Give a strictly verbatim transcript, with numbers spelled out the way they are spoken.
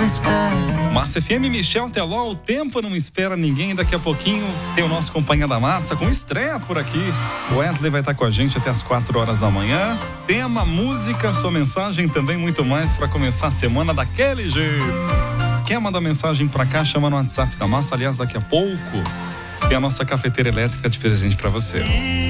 Massa F M, Michel Teló, o tempo não espera ninguém. Daqui a pouquinho tem o nosso Companhia da Massa com estreia por aqui. O Wesley vai estar com a gente até as quatro horas da manhã. Tema, música, sua mensagem, também muito mais para começar a semana daquele jeito. Quer mandar mensagem para cá? Chama no WhatsApp da Massa. Aliás, daqui a pouco tem a nossa cafeteira elétrica de presente para você.